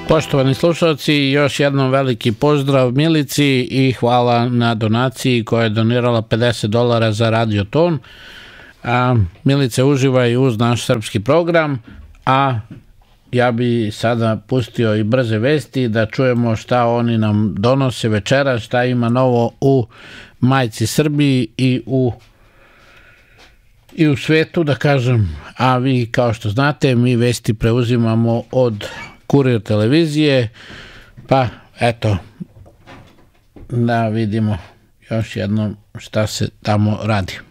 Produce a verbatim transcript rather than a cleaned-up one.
Poštovani slušalci, još jednom veliki pozdrav Milici i hvala na donaciji koja je donirala pedeset dolara za Radioton. A, Milice uživa i uz naš srpski program, a ja bi sada pustio i brze vesti da čujemo šta oni nam donose večera, šta ima novo u majci Srbiji i u i u svetu, da kažem. A vi, kao što znate, mi vesti preuzimamo od Kurir televizije, pa eto, da vidimo još jednom šta se tamo radi.